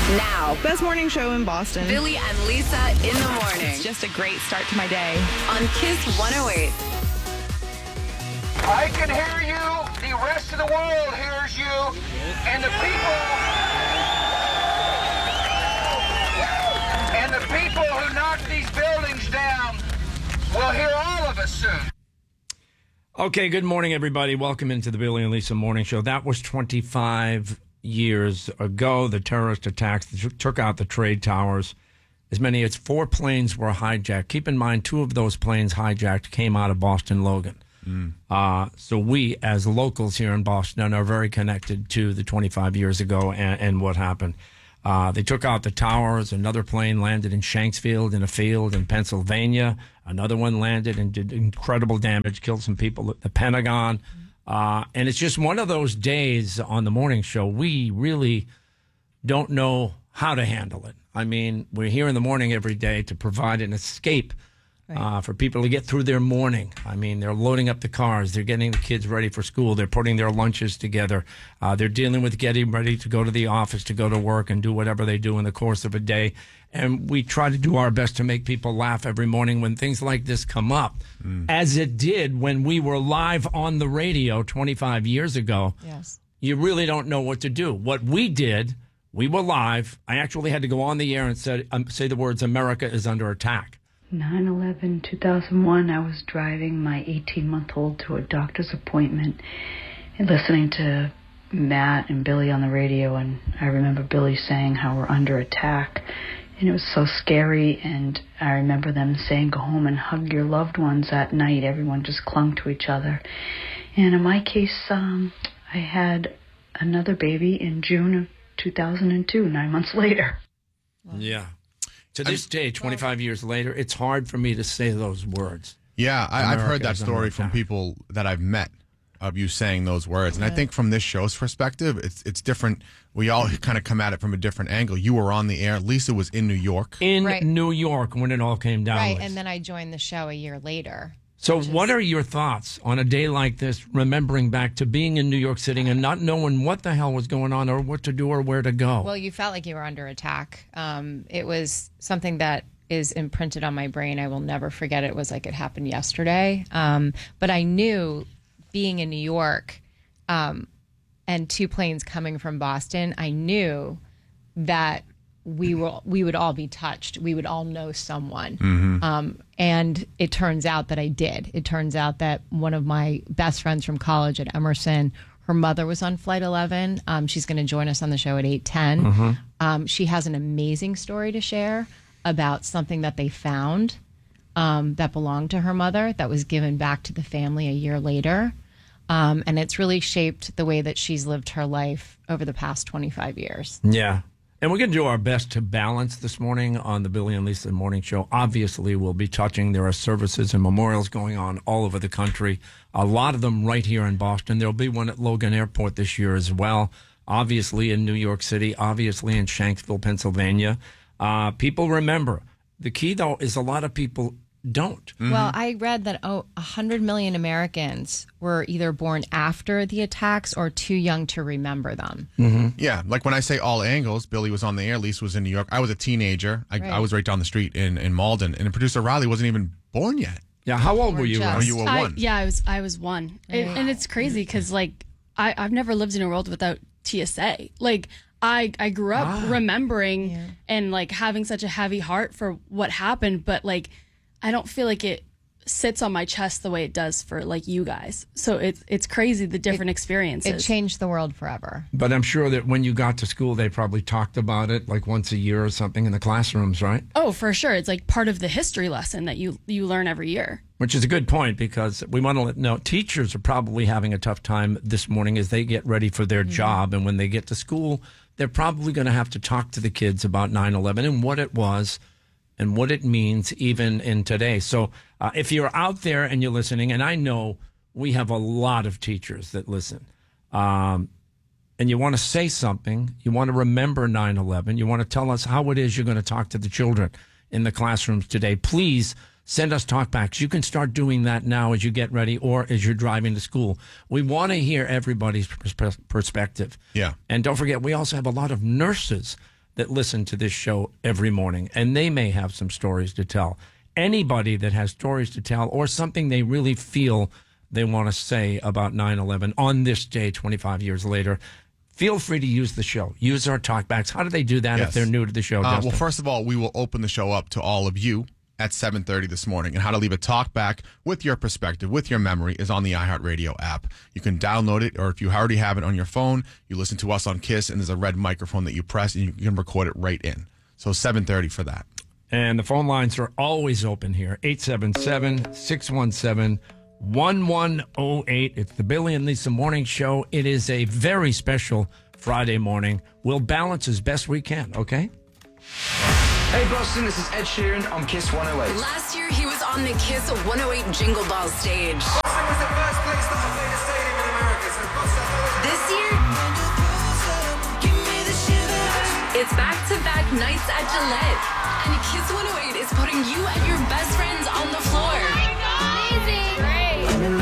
Now, Best morning show in Boston. Billy and Lisa in the morning It's just a great start to my day. on Kiss 108. I can hear you. The rest of the world hears you. And the people who knock these buildings down will hear all of us soon. Okay, good morning, everybody. Welcome into the Billy and Lisa Morning Show. That was 25 years ago. The terrorist attacks took out the trade towers. As many as 4 planes were hijacked. Keep in mind, 2 of those planes hijacked came out of Boston Logan. So we, as locals here in Boston, are very connected to the 25 years ago and what happened. They took out the towers. Another plane landed in Shanksfield in a field in Pennsylvania. Another one landed and did incredible damage, killed some people at the Pentagon. And it's just one of those days on the morning show. We really don't know how to handle it. I mean, we're here in the morning every day to provide an escape for people to get through their morning. I mean, they're loading up the cars. They're getting the kids ready for school. They're putting their lunches together. They're dealing with getting ready to go to the office, to go to work and do whatever they do in the course of a day. And we try to do our best to make people laugh every morning when things like this come up, as it did when we were live on the radio 25 years ago. Yes. You really don't know what to do. What we did, we were live. I actually had to go on the air and say the words, "America is under attack." 9/11/2001, I was driving my 18-month-old to a doctor's appointment and listening to Matt and Billy on the radio, and I remember Billy saying how we're under attack, and it was so scary, and I remember them saying go home and hug your loved ones at night. Everyone just clung to each other. And in my case, I had another baby in June of 2002, 9 months later. Yeah. To this day, 25 years later, it's hard for me to say those words. Yeah, I've heard America that is under story from attack. people that I've met of you saying those words. And I think from this show's perspective, it's different. We all kind of come at it from a different angle. You were on the air. Lisa was in New York. In Right. New York when it all came down. Right, Liz. and then I joined the show a year later. So what are your thoughts on a day like this, remembering back to being in New York City and not knowing what the hell was going on or what to do or where to go? Well, you felt like you were under attack. It was something that is imprinted on my brain. I will never forget it. It was like it happened yesterday. But I knew being in New York and 2 planes coming from Boston, I knew that we would all be touched. We would all know someone. And it turns out that I did. It turns out that one of my best friends from college at Emerson, her mother was on Flight 11. She's going to join us on the show at 8:10. She has an amazing story to share about something that they found that belonged to her mother that was given back to the family a year later. And it's really shaped the way that she's lived her life over the past 25 years. Yeah. And we're going to do our best to balance this morning on the Billy and Lisa Morning Show. Obviously, we'll be touching. There are services and memorials going on all over the country. A lot of them right here in Boston. There'll be one at Logan Airport this year as well. Obviously in New York City. Obviously in Shanksville, Pennsylvania. People remember. The key, though, is a lot of people don't. Well, I read that 100 million Americans were either born after the attacks or too young to remember them. Yeah, like when I say all angles, Billy was on the air, Lisa was in New York. I was a teenager. I was right down the street in Malden, and producer Riley wasn't even born yet. Yeah, how old were you? just- Oh, you were one. I was one. And it's crazy because, like, I've never lived in a world without TSA. Like, I grew up remembering and, like, having such a heavy heart for what happened, but, like, I don't feel like it sits on my chest the way it does for, like, you guys. So it's crazy, the different experiences. It changed the world forever. But I'm sure that when you got to school, they probably talked about it like once a year or something in the classrooms, right? Oh, for sure. It's like part of the history lesson that you learn every year. Which is a good point, because we want to know teachers are probably having a tough time this morning as they get ready for their job. And when they get to school, they're probably going to have to talk to the kids about 9/11 and what it was and what it means even in today. So if you're out there and you're listening, and I know we have a lot of teachers that listen, and you want to say something, you want to remember 9/11, you want to tell us how it is you're going to talk to the children in the classrooms today, please send us talkbacks. You can start doing that now as you get ready or as you're driving to school. We want to hear everybody's perspective. Yeah. And don't forget, we also have a lot of nurses that listen to this show every morning, and they may have some stories to tell. Anybody that has stories to tell or something they really feel they want to say about 9/11 on this day, 25 years later, feel free to use the show. Use our talkbacks. How do they do that if they're new to the show, Justin? Well, first of all, we will open the show up to all of you at 7:30 this morning. And how to leave a talkback with your perspective, with your memory, is on the iHeartRadio app. You can download it, or if you already have it on your phone, you listen to us on KISS, and there's a red microphone that you press, and you can record it right in. So 7:30 for that. And the phone lines are always open here. 877-617-1108. It's the Billy and Lisa Morning Show. It is a very special Friday morning. We'll balance as best we can, okay? Hey Boston, this is Ed Sheeran on KISS 108. Last year, he was on the KISS 108 Jingle Ball stage. Boston was the first place that I played a stadium in America, so This year, it's back-to-back nights at Gillette. And KISS 108 is putting you and your best friends on the floor. Amazing! Great!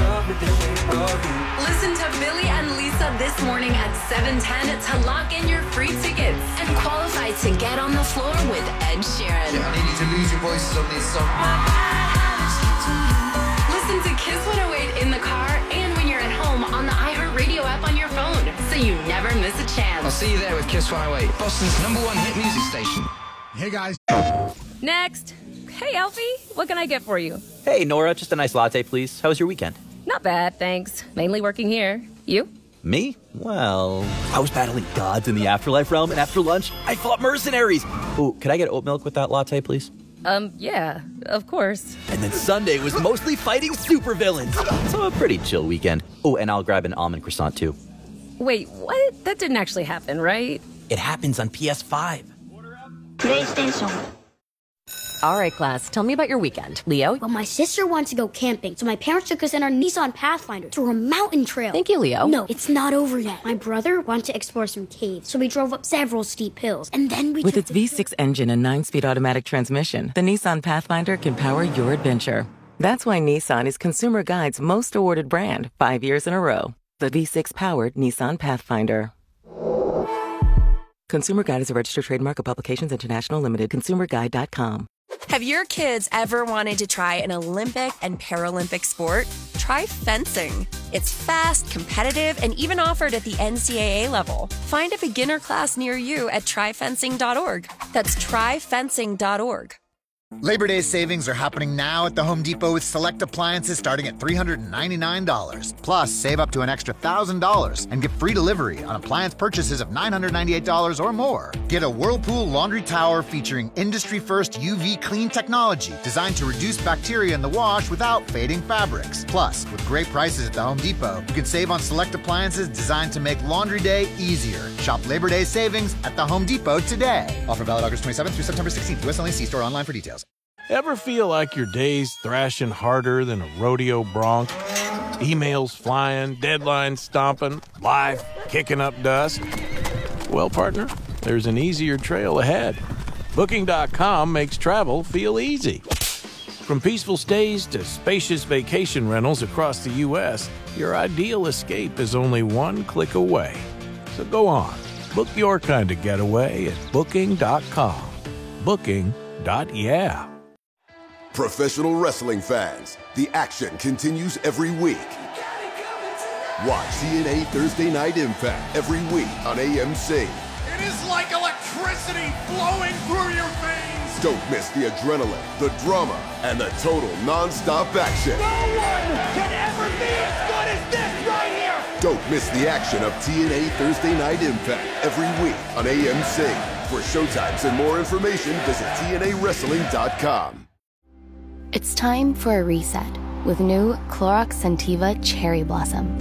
Listen to Billy and Lisa this morning at 7:10 to lock in your free tickets and qualify to get on the floor with Ed Sheeran. I need you to lose your voices on this song. Listen to KISS 108 in the car and when you're at home on the iHeartRadio app on your phone, so you never miss a chance. I'll see you there with KISS 108, Boston's #1 hit music station. Hey, guys. Next. Hey, Alfie, what can I get for you? Hey, Nora, just a nice latte, please. How was your weekend? Not bad, thanks. Mainly working here. You? Me? Well, I was battling gods in the afterlife realm, and after lunch, I fought mercenaries. Ooh, could I get oat milk with that latte, please? Yeah, of course. And then Sunday was mostly fighting supervillains. So a pretty chill weekend. Oh, and I'll grab an almond croissant, too. Wait, what? That didn't actually happen, right? It happens on PS5. PlayStation. All right, class, tell me about your weekend. Leo? Well, my sister wanted to go camping, so my parents took us in our Nissan Pathfinder through a mountain trail. Thank you, Leo. No, it's not over yet. My brother wanted to explore some caves, so we drove up several steep hills, and then we With its V6 engine and 9-speed automatic transmission, the Nissan Pathfinder can power your adventure. That's why Nissan is Consumer Guide's most awarded brand 5 years in a row. The V6-powered Nissan Pathfinder. Consumer Guide is a registered trademark of Publications International Limited. ConsumerGuide.com. Have your kids ever wanted to try an Olympic and Paralympic sport? Try fencing. It's fast, competitive, and even offered at the NCAA level. Find a beginner class near you at tryfencing.org. That's tryfencing.org. Labor Day savings are happening now at the Home Depot with select appliances starting at $399. Plus, save up to an extra $1,000 and get free delivery on appliance purchases of $998 or more. Get a Whirlpool laundry tower featuring industry-first UV clean technology designed to reduce bacteria in the wash without fading fabrics. Plus, with great prices at the Home Depot, you can save on select appliances designed to make laundry day easier. Shop Labor Day savings at the Home Depot today. Offer valid August 27th through September 16th. US only. See store online for details. Ever feel like your day's thrashing harder than a rodeo bronc? Emails flying, deadlines stomping, life kicking up dust? Well, partner, there's an easier trail ahead. Booking.com makes travel feel easy. From peaceful stays to spacious vacation rentals across the U.S., your ideal escape is only one click away. So go on, book your kind of getaway at Booking.com. Booking.yeah. Professional wrestling fans, the action continues every week. Watch TNA Thursday Night Impact every week on AMC. It is like electricity flowing through your veins. Don't miss the adrenaline, the drama, and the total non-stop action. No one can ever be as good as this right here. Don't miss the action of TNA Thursday Night Impact every week on AMC. For showtimes and more information, visit TNAWrestling.com. It's time for a reset with new Clorox Scentiva Cherry Blossom.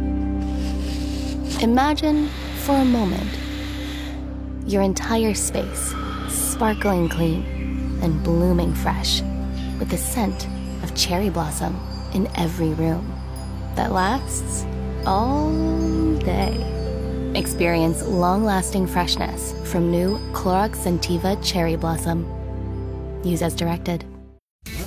Imagine, for a moment, your entire space sparkling clean and blooming fresh with the scent of cherry blossom in every room that lasts all day. Experience long-lasting freshness from new Clorox Scentiva Cherry Blossom. Use as directed.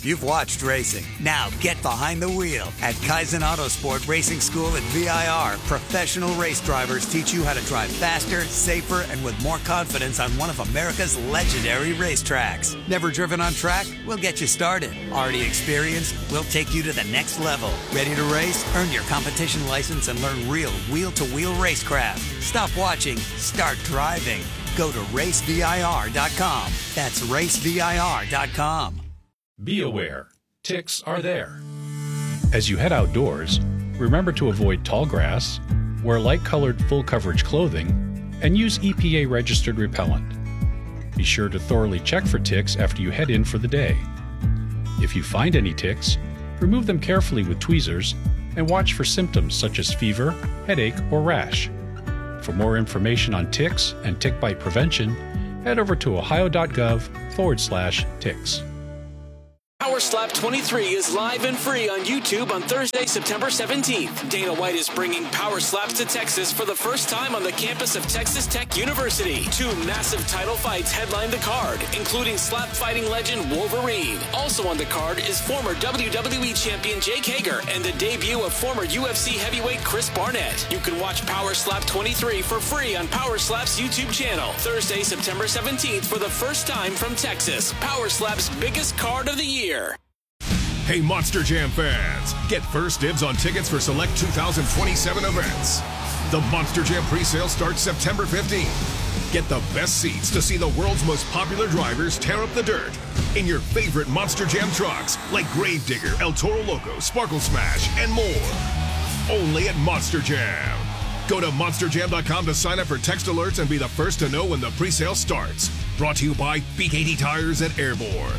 you've watched racing. Now get behind the wheel. At Kaizen Autosport Racing School at VIR, professional race drivers teach you how to drive faster, safer, and with more confidence on one of America's legendary racetracks. Never driven on track? We'll get you started. Already experienced? We'll take you to the next level. Ready to race? Earn your competition license and learn real wheel-to-wheel racecraft. Stop watching. Start driving. Go to racevir.com. That's racevir.com. Be aware, ticks are there. As you head outdoors, remember to avoid tall grass, wear light-colored full-coverage clothing, and use EPA-registered repellent. Be sure to thoroughly check for ticks after you head in for the day. If you find any ticks, remove them carefully with tweezers and watch for symptoms such as fever, headache, or rash. For more information on ticks and tick bite prevention, head over to ohio.gov/ticks. Power Slap 23 is live and free on YouTube on Thursday, September 17th. Dana White is bringing Power Slaps to Texas for the first time on the campus of Texas Tech University. 2 massive title fights headline the card, including slap fighting legend Wolverine. Also on the card is former WWE champion Jake Hager and the debut of former UFC heavyweight Chris Barnett. You can watch Power Slap 23 for free on Power Slap's YouTube channel. Thursday, September 17th for the first time from Texas. Power Slap's biggest card of the year. Hey, Monster Jam fans, get first dibs on tickets for select 2027 events. The Monster Jam presale starts September 15th. Get the best seats to see the world's most popular drivers tear up the dirt in your favorite Monster Jam trucks like Gravedigger, El Toro Loco, Sparkle Smash, and more. Only at Monster Jam. Go to monsterjam.com to sign up for text alerts and be the first to know when the presale starts. Brought to you by BKT Tires at Airborne.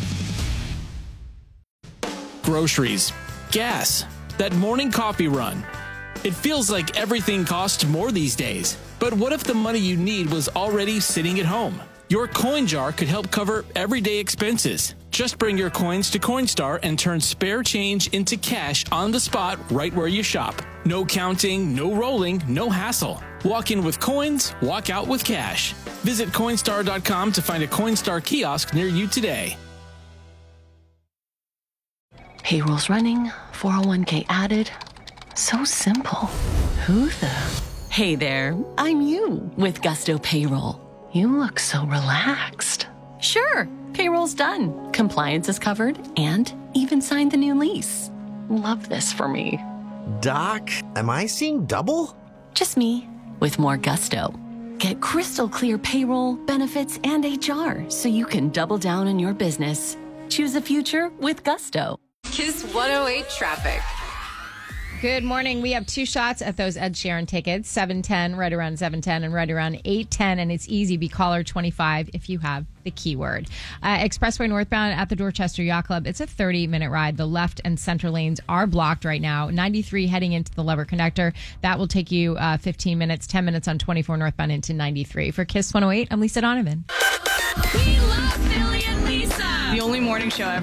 Groceries, gas, that morning coffee run. It feels like everything costs more these days. But what if the money you need was already sitting at home? Your coin jar could help cover everyday expenses. Just bring your coins to Coinstar and turn spare change into cash on the spot right where you shop. No counting, no rolling, no hassle. Walk in with coins, walk out with cash. Visit Coinstar.com to find a Coinstar kiosk near you today. Payroll's running, 401k added. So simple. Who the? Hey there, I'm you with Gusto Payroll. You look so relaxed. Sure, payroll's done. Compliance is covered and even signed the new lease. Love this for me. Doc, am I seeing double? Just me with more Gusto. Get crystal clear payroll, benefits, and HR so you can double down on your business. Choose a future with Gusto. Kiss 108 traffic. Good morning. We have 2 shots at those Ed Sheeran tickets, 7:10, right around 7:10, and right around 8:10. And it's easy. Be caller 25 if you have the keyword. Expressway northbound at the Dorchester Yacht Club. It's a 30-minute ride. The left and center lanes are blocked right now. 93 heading into the Lever Connector. That will take you 15 minutes, 10 minutes on 24 northbound into 93. For Kiss 108, I'm Lisa Donovan. We love Billy and Lisa. The only morning show ever.